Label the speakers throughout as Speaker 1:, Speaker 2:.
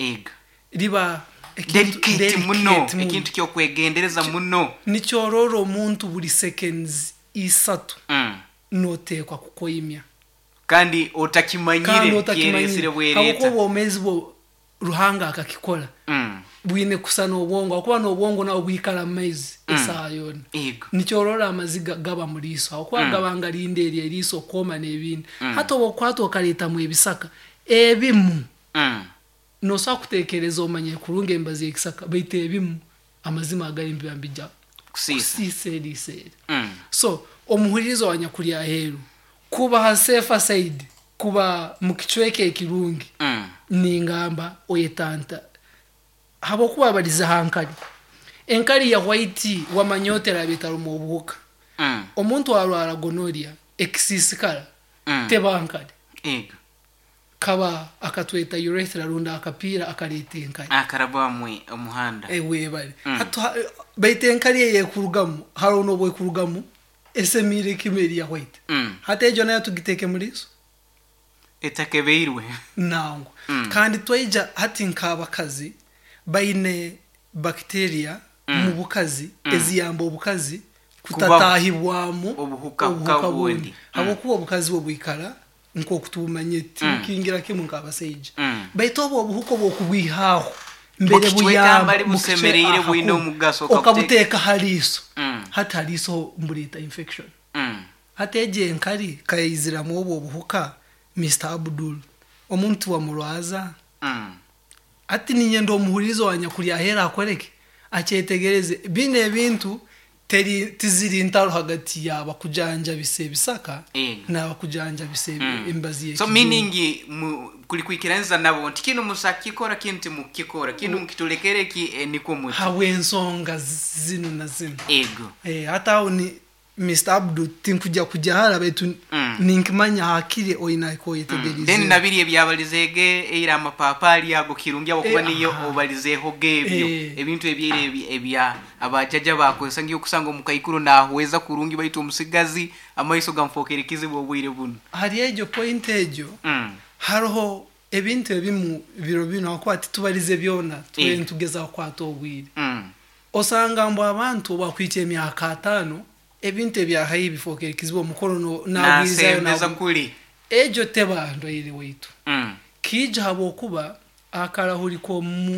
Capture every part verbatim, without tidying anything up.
Speaker 1: ego
Speaker 2: riba
Speaker 1: delicate muno ekintu kyo kwegendereza muno
Speaker 2: nicyororo omuntu buri seconds isatu
Speaker 1: mm.
Speaker 2: notekwa kukoyimya
Speaker 1: kandi otakimanyire kyeresire bwereta
Speaker 2: abo omezi bo ruhanga akakikola
Speaker 1: mm.
Speaker 2: bwine kusana obwongo akuba no obwongo na obwikala maize mm. esayona
Speaker 1: ego
Speaker 2: nicyororo amaziga gaba muliso akuba mm. gabanga linderi eriso koma nebindi mm. hata obokwato kaleta mu ebisaka ebimu
Speaker 1: mm.
Speaker 2: no sakutekereza omanye kurunge embazi ekisaka baite ebimu amazima agalimbi ambija
Speaker 1: kusisa
Speaker 2: kusisa
Speaker 1: mm.
Speaker 2: so omuhurizo wanyakulia heru kuba ha safe side kuba mukichweke ekirungi
Speaker 1: mm.
Speaker 2: ningamba oyetanta habo kuba baliza hankali enkali ya white wa manyotera bitaro mu buhuka
Speaker 1: mm.
Speaker 2: omuntu alwara gonorrhea exisiskala
Speaker 1: mm.
Speaker 2: tebankali
Speaker 1: ego
Speaker 2: kaba akatweta urethra runda akapira akaleta enkali
Speaker 1: akarabwa mwe omuhanda
Speaker 2: ewe bali mm. hato baite enkali ye kurugamu haro no boy kurugamu esemire kimeri ya white
Speaker 1: mm.
Speaker 2: hata ejo nayo tugiteke muliso
Speaker 1: etakebeirwe
Speaker 2: nango
Speaker 1: mm.
Speaker 2: kandi twaija hati nkabakazi baine bacteria
Speaker 1: mm.
Speaker 2: mu bukazi mm. eziyamba obukazi
Speaker 1: Kuba,
Speaker 2: kutatahibwamu
Speaker 1: obuhuka bukabundi
Speaker 2: abo mm. kuba obukazi obwikala nko kutumanye
Speaker 1: mm.
Speaker 2: kingira kimu nkabasage
Speaker 1: mm.
Speaker 2: baitobo obuhuko bokubwihaho mbere
Speaker 1: buyamba musemerere bwino mugaso
Speaker 2: okabuteka haliso
Speaker 1: mm.
Speaker 2: hata haliso mbulita infection
Speaker 1: mm.
Speaker 2: hata eje nkali kayizira mu obo obuhuka Mister Abdul omuntu wa mulwaza
Speaker 1: mm.
Speaker 2: ati ninye ndo muhurizo wanyakulia hera akwereke achetegereze bine ebintu teri tiziri ntaro hagati ya bakujanja bise bisaka na bakujanja bise mm. embazi
Speaker 1: so meaning kulikuikiranza nabo tikino musakikora kintu mukikora kino mukitolekere ki eh, niko muti
Speaker 2: hawensonga zinu na zinu
Speaker 1: ego
Speaker 2: eh hata oni Mister Abdul tinkuja kujahara betu mm. ninkimanya hakire oina ko yetegerize
Speaker 1: mm. then nabiri ebyabalizege eira amapapali yago kirungia okuba e, niyo obalizeho gebyo e, ebintu ebyire ebya abajaja bakosa ngiyo kusanga mukayikuru na huweza kurungi baitu omusigazi amaiso gamfokerekize bobwire buno
Speaker 2: hari ejo point ejo
Speaker 1: mm.
Speaker 2: haroho ebintu ebimu biro bino akwati tubalize byona twe tugeza kwato obwire
Speaker 1: mm.
Speaker 2: osanga mbo abantu bakwite emyaka atano ebintu ebya hayi bifokerekizibo mukoro no nabwizayo
Speaker 1: na kuli
Speaker 2: ejo tebando ile weitu
Speaker 1: mm.
Speaker 2: kija habo kuba akarahuri ko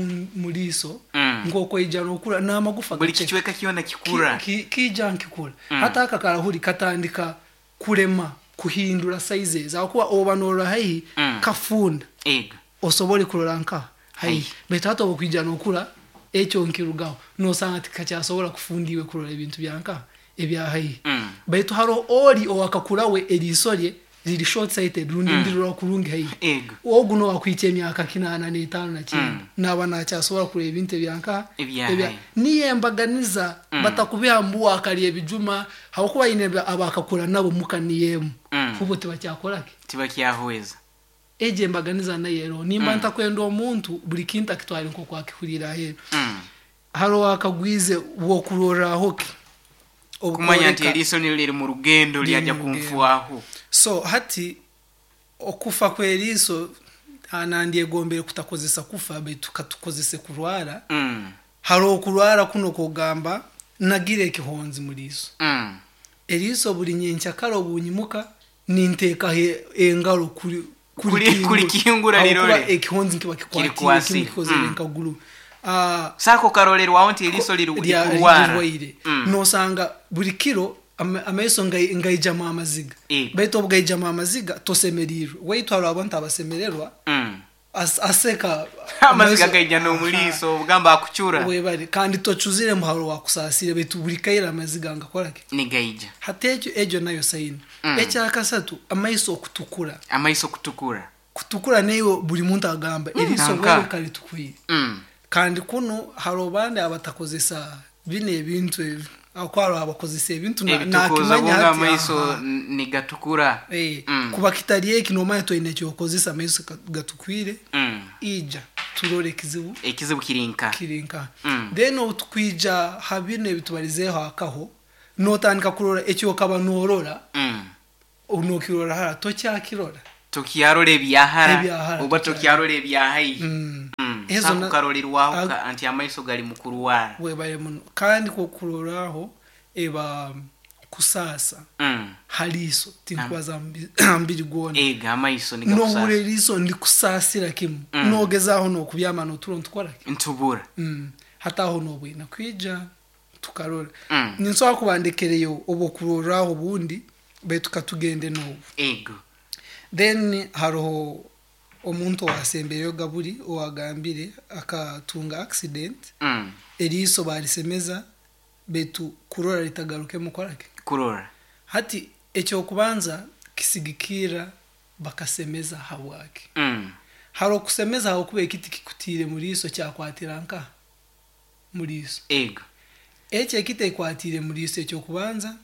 Speaker 2: muliso
Speaker 1: mm.
Speaker 2: ngoko ijana okura na magufa
Speaker 1: buli kichweka kiona kikura
Speaker 2: ki, ki, kija nkikura mm. hata akakarahuri katandika kurema kuhindura sizes akuba obanora hayi
Speaker 1: mm.
Speaker 2: kafunda
Speaker 1: ego
Speaker 2: osobole kuroranka hayi betato okwijana okura echo nkirugaho no sanga tikachasobola kufundiwe kurora ibintu byanka ebya hayi
Speaker 1: mm.
Speaker 2: baitu haro ori owakakurawe erisorye ziri short sighted rundi mm. ndiro kurungi hayi
Speaker 1: ego
Speaker 2: oguno wakwiche myaka kinana n'itanu na kintu mm. nabana cyasobora kureba ibintu byanka
Speaker 1: ebya
Speaker 2: niyembaganiza mm. batakubihambua akariye bijuma hakuba inebya abakakura nabo mukaniyemu
Speaker 1: mm.
Speaker 2: kubo tibacyakorake
Speaker 1: tibakyahweza
Speaker 2: eje mbaganiza na yero nimba mm. ntakwenda omuntu buri kintu kitwari nko kwakihurira hero
Speaker 1: mm.
Speaker 2: haro wakagwize wo kurora hoki
Speaker 1: kumanya nti eriso niliri mu rugendo lyajja kumfuaho
Speaker 2: so hati okufa kweriso anandie gombere kutakozesa kufa betu katukozese kurwara
Speaker 1: mm.
Speaker 2: haro kurwara kuno kugamba nagire kihonzi muliso
Speaker 1: mm.
Speaker 2: eriso buri nyencha karo bunyimuka ninteka he engaro kuri
Speaker 1: kuri kuri kingura lirore
Speaker 2: ekihonzi kiba kikwatire kikoze mm. nkaguru ah
Speaker 1: sako karorerwa onti eriso liruwara
Speaker 2: mm. no sanga buri kiro ameso ngai ngaijama amaziga
Speaker 1: e.
Speaker 2: beto bwaijama amaziga tosemeriro weitwara abantu abasemererwa
Speaker 1: mm.
Speaker 2: As, aseka
Speaker 1: amaziga gaija no muliso bugamba akuchura
Speaker 2: we bari kandi tocuzire muharo wakusasire betu buri kaira amaziga ngakorake
Speaker 1: ni gaija
Speaker 2: hatejo ejo nayo sayini mm. echa kasatu amaiso kutukura
Speaker 1: amaiso kutukura
Speaker 2: kutukura neyo buri muntu agamba mm. eriso wewe kali tukuyi
Speaker 1: mm.
Speaker 2: kandi kuno harobande abatakozesa bine bintu akwaro abakozesa ibintu
Speaker 1: na kimanya amaiso ni gatukura
Speaker 2: eh mm. kuba kitariye kinoma to inecyo kozesa amaiso gatukwire
Speaker 1: mm.
Speaker 2: ija turore kizibu
Speaker 1: ekizibu kirinka
Speaker 2: kirinka
Speaker 1: mm.
Speaker 2: then utukwija habine bitubarizeho akaho notandika kurora ekyo kaba norora
Speaker 1: mm.
Speaker 2: unokirora hara to cyakirora
Speaker 1: tokiyarore byahara uba tokiyarore byahayi
Speaker 2: mm.
Speaker 1: ezo na karolirwaho anti amaiso gali mukuruwara
Speaker 2: we bale muno kandi ko kuroraho eba kusasa
Speaker 1: mm.
Speaker 2: haliso tinkwaza mbiri gona
Speaker 1: ega amaiso ni kusasa
Speaker 2: no ureliso ndi kusasira kimu mm. nogezaho no kubyama no turo ntwara
Speaker 1: ntubura
Speaker 2: mm. hata ho no bwina kwija tukarora
Speaker 1: mm.
Speaker 2: ninso kubandekereyo obo kuroraho bundi betu katugende no
Speaker 1: ego
Speaker 2: then haro omuntu wasembereyo gaburi owagambire akatunga accident
Speaker 1: mm.
Speaker 2: eriso balisemeza betu kurora litagaruke mukorake
Speaker 1: kurora
Speaker 2: hati echo kubanza kisigikira bakasemeza hawake
Speaker 1: mm.
Speaker 2: haro kusemeza hawo kube kiti kikutire muri iso cyakwatiranka muri iso
Speaker 1: ego
Speaker 2: eche kite kwatire muri iso echo kubanza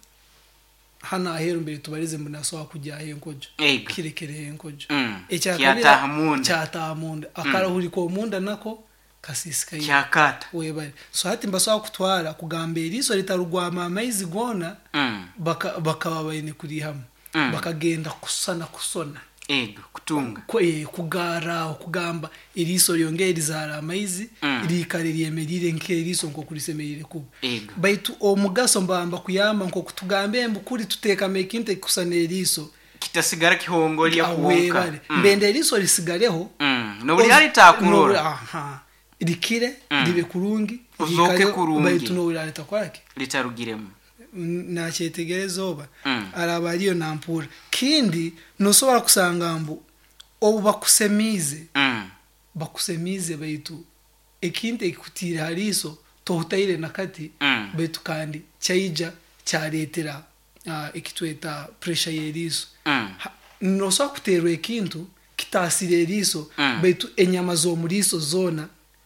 Speaker 2: hana ahero mbere tubarize munaso akujya enkojo kirekere enkojo
Speaker 1: mm.
Speaker 2: echa
Speaker 1: kyatahamunda
Speaker 2: kyatahamunda akarahuri ko munda nako kasisika
Speaker 1: cyakata
Speaker 2: webale so hati mbaswa kutwara kugambira iso litarugwama amaizi gona
Speaker 1: mm.
Speaker 2: baka bakababayine kuri hamwe
Speaker 1: mm.
Speaker 2: bakagenda kusana kusona
Speaker 1: ego kutunga
Speaker 2: kwe kugara kugamba iriso lyongera izara amaizi
Speaker 1: mm.
Speaker 2: irikaririye merire nke iriso nko kurisemerire kuba
Speaker 1: ego
Speaker 2: baitu omugaso mbamba kuyamba nko kutugambe mbukuri tuteka mekinte kusana iriso
Speaker 1: kitasigara kihongolya kuwonka
Speaker 2: mm. mbende iriso lisigareho
Speaker 1: mm. no buri hari takurora
Speaker 2: aha likire
Speaker 1: mm.
Speaker 2: libe kurungi
Speaker 1: uzoke kurungi
Speaker 2: baitu no wiraleta kwake
Speaker 1: litarugiremo
Speaker 2: na cyetegerezoba
Speaker 1: mm.
Speaker 2: arabariyo nampura kindi nosobora kusanga mbu obu bakusemize
Speaker 1: mm.
Speaker 2: bakusemize baitu ekinte ikutira hariso tohutaire nakati
Speaker 1: mm.
Speaker 2: baitu kandi cyayija cyaretera uh, ikitweta pressure yeriso
Speaker 1: mm.
Speaker 2: nosobora kuterwa ekintu kitasire eriso
Speaker 1: mm.
Speaker 2: baitu enyama zo muriso zona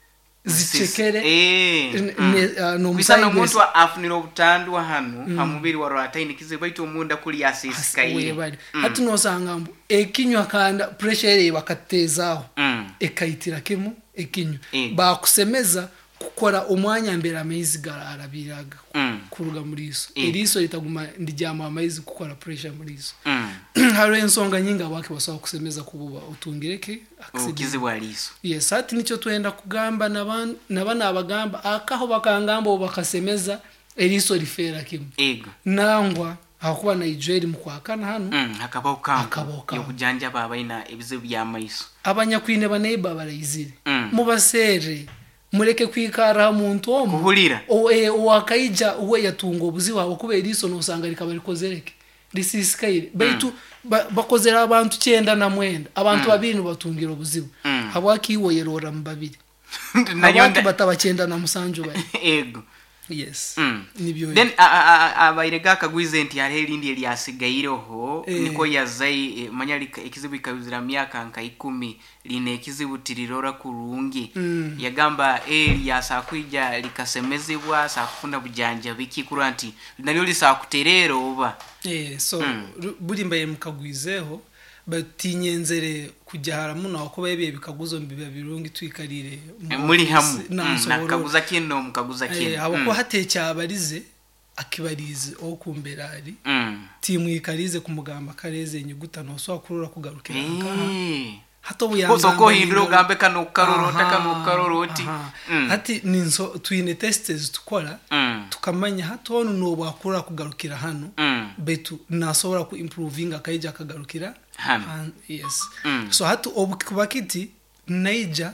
Speaker 2: zichekere
Speaker 1: eh no musana umuntu afunira obutandwa hano mm. hamubiri wa rataini kize baitu omunda kuli asisikaye
Speaker 2: mm. hatu nosanga mbu ekinywa kanda pressure bakatezaho
Speaker 1: mm.
Speaker 2: ekaitira kemu ekinywa
Speaker 1: e.
Speaker 2: bakusemeza kukora omwanya mbere amaizi gararabiraga
Speaker 1: mm.
Speaker 2: kuruga muri iso
Speaker 1: e.
Speaker 2: eriso litaguma ndijama amaizi kukora pressure muri iso
Speaker 1: mm.
Speaker 2: haro ensonga nyinga bake basaba kusemeza kububa utungireke
Speaker 1: akizi waliso
Speaker 2: yes hati nicho tuenda kugamba nabana nabana abagamba akaho bakangamba bakasemeza eriso rifera kimu
Speaker 1: ego
Speaker 2: nangwa hakuba na ijeri mukwakana hano
Speaker 1: mm akaboka yo kujanja baba ina ebize byamaiso
Speaker 2: abanyakwine baneba barayizire
Speaker 1: mm.
Speaker 2: mubasere mureke kwikara muntu omu
Speaker 1: kuhulira
Speaker 2: o e wakaija uwe yatungo buziwa okubera iso no sanga likaba likozereke risisikaire baitu mm. bakozera abantu cyenda na mwenda abantu mm. babiri batungira obuzibu
Speaker 1: mm.
Speaker 2: habwakiwo yerora mbabiri abantu batabachenda na musanju bayi
Speaker 1: ego
Speaker 2: yes
Speaker 1: mm.
Speaker 2: nibyo
Speaker 1: then abairega kagwize nti arelindi eliasigairoho e. niko yazai e, manyali ekizibu ikabizira myaka nka ikumi line ekizibu tirirora kurungi
Speaker 2: mm.
Speaker 1: yagamba elia sakwija likasemezebwa sakufuna bujanja biki kuranti nalyo lisakuterero oba
Speaker 2: eh so mm. buri mbaye mukagwizeho batinyenzere kujahara muno akoba yebye bikaguzo mbibe birungi twikarire
Speaker 1: muri hamu nakaguza kino mukaguza kino
Speaker 2: eh abako hatecha abarize akibarize okumberari
Speaker 1: mm.
Speaker 2: timu ikarize kumugamba kareze nyuguta no so akurura kugarukira
Speaker 1: eh
Speaker 2: hato buyanga
Speaker 1: soko hinduro gambe kano karorota kano karoroti
Speaker 2: mm. hati ninso twine tests tukora
Speaker 1: mm.
Speaker 2: tukamanya hato no no bakura kugarukira hano
Speaker 1: mm.
Speaker 2: betu nasobora ku improving akaija akagarukira
Speaker 1: Han,
Speaker 2: yes
Speaker 1: mm.
Speaker 2: so hatu obukubakiti naija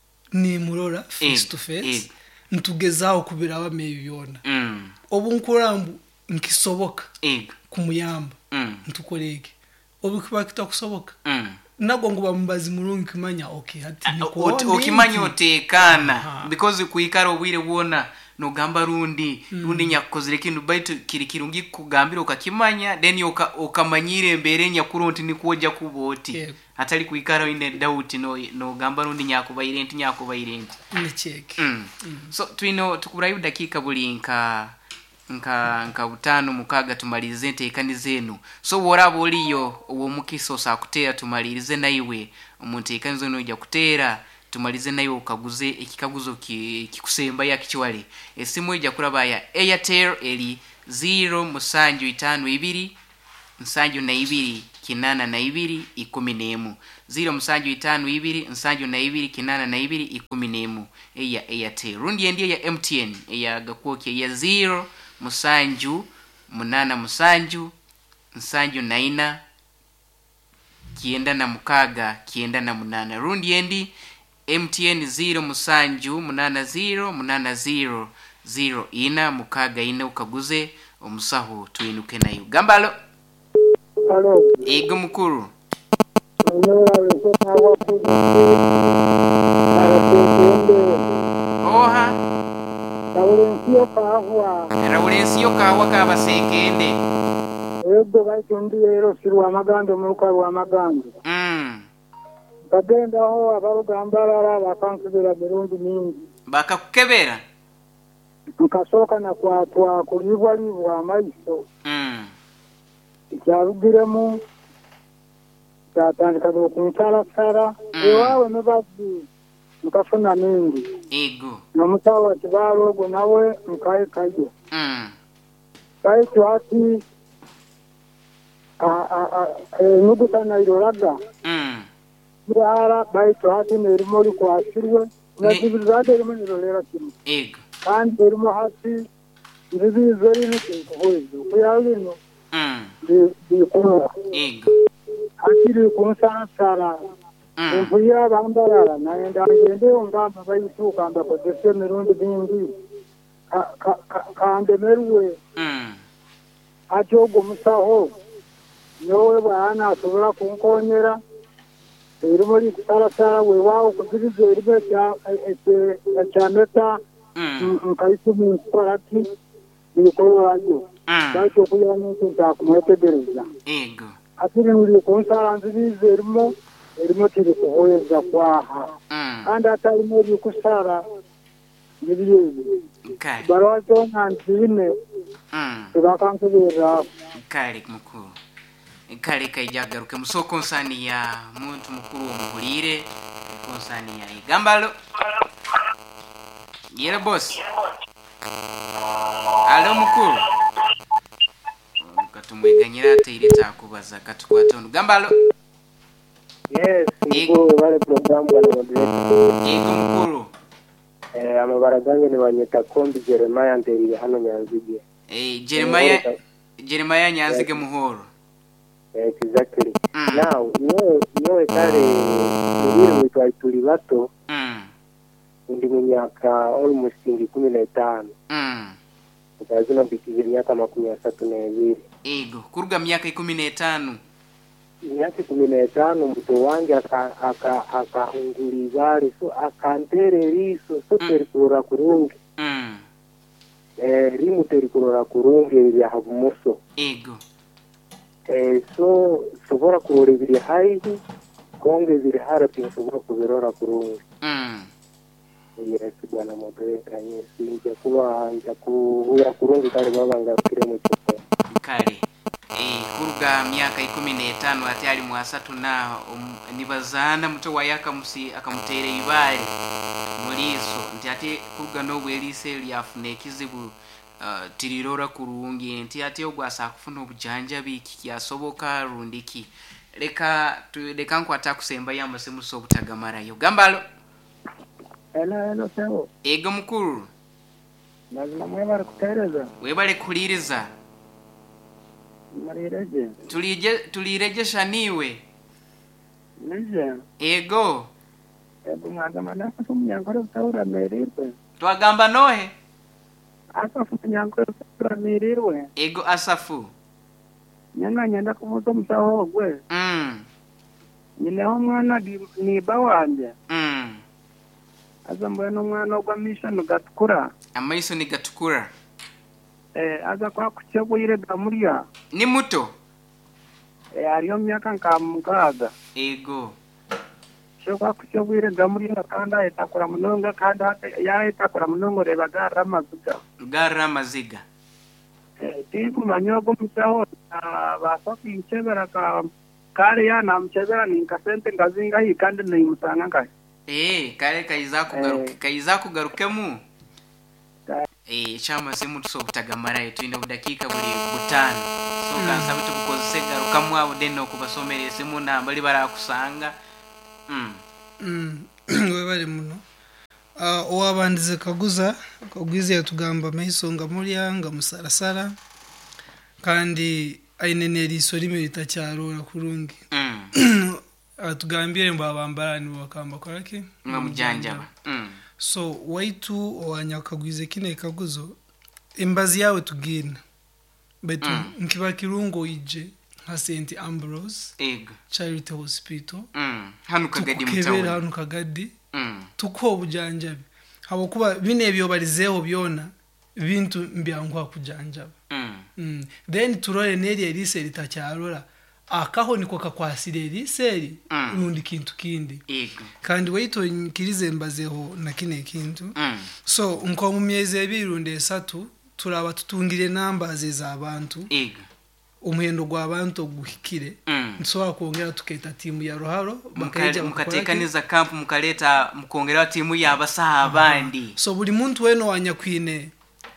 Speaker 2: ni murora face
Speaker 1: e,
Speaker 2: to face
Speaker 1: e.
Speaker 2: ntugezao kubira bamebiyona
Speaker 1: mm.
Speaker 2: obunkurambu nkisoboka
Speaker 1: e.
Speaker 2: kumuyamba
Speaker 1: mm.
Speaker 2: ntukoreke obukubakita kusoboka
Speaker 1: mm.
Speaker 2: nago ngo bambazi murungi kumanya okay hati
Speaker 1: niko okimanya otekana because kuikara obwire bwona no gamba rundi mm. rundi nyakozere kintu baitu kirikirungi kugambira ukakimanya then oka okamanyire mbere nyakuronti nikuoja kuboti
Speaker 2: yeah.
Speaker 1: atali kuikara ine doubt no no gamba rundi nyakubayire nti nyakubayire nti
Speaker 2: ne check
Speaker 1: mm. mm. so twino tukurayo dakika bulinka nka nka butano mukaga tumalize ntekani zenu so worabo oliyo uwo mukiso sakutera tumalirize naiwe umuntu ekani zenu ojja kutera tumalize nayo ukaguze ekikaguzo kikusemba ki yakichwale esimu ejja kuraba ya Airtel eli zero musanju itano ibiri musanju na ibiri kinana na ibiri ikumi n'emu zero musanju itanu ibiri nsanju na ibiri kinana na ibiri ikumi n'emu eya Airtel. Rundi endi ya M T N eya gakwoke ya zero musanju munana musanju nsanju na ina kienda na mukaga kienda na munana. Rundi endi M T N zero musanju munana zero munana zero zero ina mukaga ina ukaguze omusaho tuinuke nayo. Gambalo.
Speaker 3: Hello.
Speaker 1: Ego mukuru. Oha.
Speaker 3: Laurencio kahwa.
Speaker 1: Laurencio kahwa kabasekende.
Speaker 3: Ego baitundi rero sirwa magando muruka rwa magando.
Speaker 1: Mm.
Speaker 3: Bagenda ho abarugambarara bakansubira mirundi mingi.
Speaker 1: Bakakukebera.
Speaker 3: Tukasoka na kwa kwa kulivwa livwa amaiso.
Speaker 1: Mm.
Speaker 3: Icyarugiremo cyatandika kunsara sara ewawe mebazi mukafuna mingi
Speaker 1: ego
Speaker 3: no mutawa kibarogo nawe mukaye kayo
Speaker 1: mm
Speaker 3: kai twati a a a nugutana iroraga
Speaker 1: mm
Speaker 3: yara bai twati nerimo kwa sirwe na dibizade rimo nirolera kimu
Speaker 1: ego
Speaker 3: kandi rimo hasi ndibizo rino kinkozo kuyalino
Speaker 1: mm
Speaker 3: di kuma
Speaker 1: ego
Speaker 3: akiri kunsana sara mvuya bambarara naenda ngende ungamba bayituka amba kodese mirundi bingi kande merwe
Speaker 1: mm
Speaker 3: ajogo musaho nowe bana asubira kunkonyera irimo ri sara sara we wawo kuzirize irbe cya cya meta mkaisi mu parati bikoro wanyu bacho kuyana ntakumwetegereza
Speaker 1: ego
Speaker 3: akiri uri kunsara nzibize irimo irimo kiri kuhoyeza kwaha kandi atarimo uri kusara nibiyezi
Speaker 1: kale
Speaker 3: barazo ntine
Speaker 1: mm
Speaker 3: tubakansubira
Speaker 1: kale mukuru kale kayjagaruke musoko nsani ya muntu mukuru omugulire konsani ya igambalo yere boss alo mukuru katumweganyira atire takubaza katukwata ono gambalo
Speaker 3: yes ego bale program bale moderator
Speaker 1: ego mukuru
Speaker 3: eh amabaraganye ni banyeta kombi Jeremiah nderi hano Nyanzige
Speaker 1: eh Jeremiah Jeremiah Nyanzige muhoro
Speaker 3: eh exactly mm. Now no no etare muri witwa tuli bato
Speaker 1: mm
Speaker 3: ndi mu myaka almost kumi na tano
Speaker 1: mm
Speaker 3: ndazina bikize myaka makumi atatu na ibiri
Speaker 1: ego kuruga myaka kumi na tano
Speaker 3: myaka kumi na tano mtu wange aka aka akahungulizari so akantere riso so mm. terikura kurungi
Speaker 1: mm
Speaker 3: eh rimu terikura kurungi ya habumoso
Speaker 1: ego
Speaker 3: eh so sobora kurebiri haihi konge ziri harapi sobora kubirora kurungi
Speaker 1: mm
Speaker 3: yes bwana moderator yes nje kuba nje kuhura kurungi kale babanga kire mu cyoko
Speaker 1: kale eh kuruga myaka kumi na tano ati ali mwasatu na um, nibazana muto wayaka musi akamutere ibali muliso nti ati kuruga no bwelise lyafune kizibu uh, tirirora kurungi nti ati ogwasa kufuna obujanja biki kyasoboka rundiki leka tuleka nkwata kusemba yamase muso butagamara yo gambalo
Speaker 3: ela ela sebo
Speaker 1: ego mukuru
Speaker 3: lazima mwebare kutereza
Speaker 1: webale kuliriza
Speaker 3: marireje
Speaker 1: tulije tulirejesha niwe
Speaker 3: nije
Speaker 1: ego
Speaker 3: ebo mwagamana kumnyangoro utaura merirwe
Speaker 1: twagamba nohe
Speaker 3: asa kumnyangoro utaura merirwe
Speaker 1: ego asafu
Speaker 3: nyana nyenda kumuto msaho gwe
Speaker 1: mm
Speaker 3: nileho mwana ni bawanje
Speaker 1: mm
Speaker 3: aza mbona mwana ogwamisha no gatukura
Speaker 1: amaiso ni gatukura
Speaker 3: eh aza kwa kuchebuyire gamuria
Speaker 1: ni muto
Speaker 3: eh ariyo myaka nkamugaga
Speaker 1: ego
Speaker 3: cyo kwa kuchebuyire gamuria kanda etakura munonga kanda ya etakura munongo reba gara maziga
Speaker 1: gara maziga
Speaker 3: eh tiku manyogo msaho basoki nchebera ka kare ya na mchebera ni kasente ngazinga hii kandi ni musanga kai
Speaker 1: eh kale kaiza kugaruke eh. kaiza kugarukemu eh chama simu tusobutagamara yetu ina dakika buri butano so kansabe tukukozese garuka mwabo deno kubasomerese mu namba li barakusanga mm
Speaker 2: mm we bari muno ah uh, owabandize kaguza kagwize yatugamba mayisonga mulyanga musarasara kandi aineneri sorime litacyarora kurungi mm atugambire mba bambarani bakamba korake
Speaker 1: ngamujanja mm
Speaker 2: so waitu owanyakagwize kine kaguzo embazi yawe tugina betu mm. nkiba kirungo ije ha Saint Ambrose
Speaker 1: eg
Speaker 2: Charity Hospital
Speaker 1: mm hanu kagadi
Speaker 2: mutawe hanu kagadi
Speaker 1: mm
Speaker 2: tuko bujanjabe habo kuba bine byo barizeho byona bintu mbyankwa kujanjaba
Speaker 1: mm
Speaker 2: mm then turore neri elise litacyarora akaho niko kakwasire eliseri
Speaker 1: mm.
Speaker 2: nundi kintu kindi
Speaker 1: eg
Speaker 2: kandi wayito nkirize mbazeho na kine kintu
Speaker 1: mm.
Speaker 2: so nko mu myezi ebirunde esatu turaba tutungire numbers z'abantu
Speaker 1: eg
Speaker 2: umuhendo gw'abantu guhikire
Speaker 1: mm.
Speaker 2: nso akongera tuketa timu ya Roharo
Speaker 1: bakaje mukatekaniza camp mukaleta mukongera timu y'abasaha abandi
Speaker 2: so buli muntu weno wanyakwine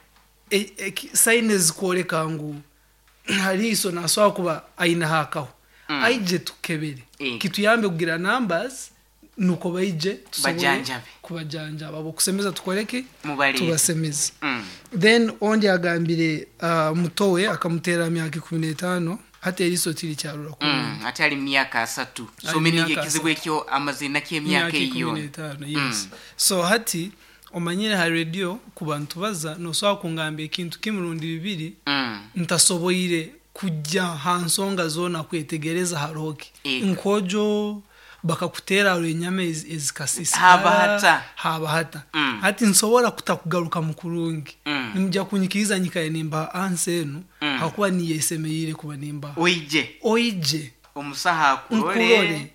Speaker 2: e, e, signs koleka ngo hariso naswa kuba aina hakaho mm. aije tukebere
Speaker 1: e.
Speaker 2: kitu yambe kugira numbers nuko bayije
Speaker 1: bajanjabe
Speaker 2: kubajanjaba abo kusemeza tukoleke
Speaker 1: Mubari.
Speaker 2: tubasemeze
Speaker 1: mm.
Speaker 2: then ondi agambire uh, mutowe akamutera myaka kumi n'itanu hata eriso tiri cyarura ku
Speaker 1: mm. atari myaka asatu so meni yekizibwe cyo amazina ke myaka iyo
Speaker 2: yes mm. so hati omanyire ha radio kubantu baza no so akungambe ikintu kimurundi bibiri
Speaker 1: mm.
Speaker 2: ntasoboyire kujya hansonga zona kwetegereza haroki
Speaker 1: Ego.
Speaker 2: nkojo bakakutera renyame ezikasisi
Speaker 1: haba hata
Speaker 2: haba hata
Speaker 1: mm.
Speaker 2: hati nsobora kutakugaruka mukurungi
Speaker 1: mm.
Speaker 2: nimujya kunyikiza nyikaye nimba ansenu
Speaker 1: mm.
Speaker 2: hakuba niyesemeyire kuba nimba
Speaker 1: oije
Speaker 2: oije
Speaker 1: omusaha kurore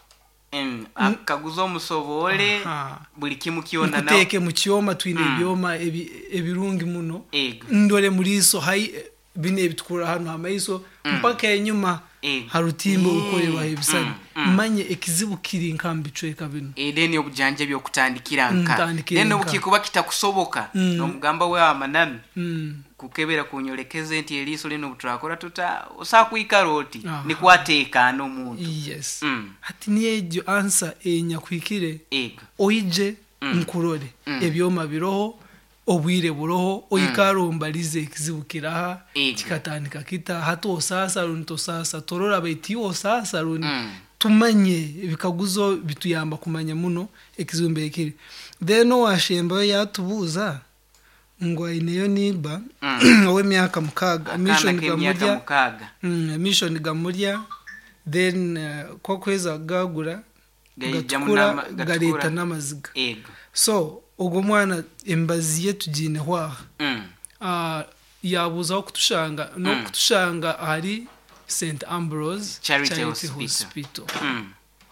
Speaker 1: en akaguzo omusobole buli kimu kiona na
Speaker 2: kuteke mu kioma twine mm. byoma ebi, ebirungi muno
Speaker 1: Ego.
Speaker 2: ndore muriso hai bine ebitukura hano amaiso mm. mpaka enyuma harutimbo ukorerwa hebisani mm. mm. manye ekizibu kiri nkambi cweka bino
Speaker 1: edeni obujanje byo kutandikira nka neno bukikuba kitakusoboka mm. no mugamba we amanami
Speaker 2: mm.
Speaker 1: kukebera kunyolekeze enti eliso lino butrakora tuta osakuikaroti ni kwateka no muntu
Speaker 2: yes
Speaker 1: mm.
Speaker 2: hati niyejo answer enya kwikire
Speaker 1: ego
Speaker 2: oije mm. nkurore mm. ebyoma biroho obwire buroho oyikarombalize ekizibukiraha kikatandika kita hato sasa runto sasa torora baitiwo sasa runi mm. tumanye bikaguzo bituyamba kumanya muno ekizumbe ekiri then washemba yatubuza ngo ineyo niba mm. owe myaka mukaga mission gamurya mm, mission gamurya then uh, kokweza gagura gatukura gareta namaziga
Speaker 1: ego
Speaker 2: so ugo mwana embaziye tugine hwa
Speaker 1: mm.
Speaker 2: uh, yabuza kutushanga no mm. kutushanga hari Saint Ambrose
Speaker 1: Charity,
Speaker 2: Charity
Speaker 1: Hospital,
Speaker 2: Hospital.
Speaker 1: Mm.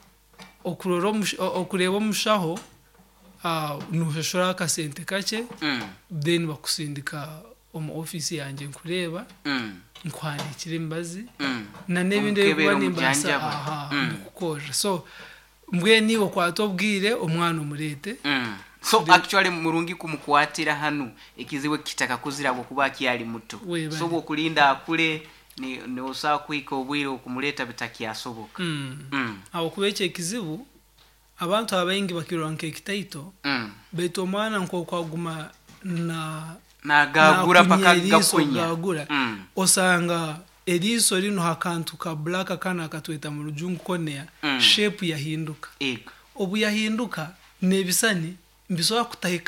Speaker 2: okuroro okureba mushaho uh, nuheshora ka sente kache
Speaker 1: mm.
Speaker 2: then bakusindika omu office yanje nkureba
Speaker 1: mm.
Speaker 2: nkwandikira embazi
Speaker 1: mm.
Speaker 2: na nebinde kuba nimbasa aha mm. kukora so mbwe niwo kwatobwire omwana omurete
Speaker 1: mm. so Then, actually murungi kumukwatira hanu ekiziwe kitaka kuzirabo kuba kyali muto so bwo kulinda akule ni ne osa kwika obwire okumuleta bitaki asoboka
Speaker 2: mm. mm. abo kubeche ekizibu abantu abaingi bakironke ekitaito
Speaker 1: mm.
Speaker 2: beto mwana nko kwaguma na
Speaker 1: na gagura paka gakunya
Speaker 2: mm. osanga eriso lino hakantu ka black kana katweta mu rujungu konea mm. shape yahinduka
Speaker 1: ego
Speaker 2: obu yahinduka nebisani mbisoa kutahika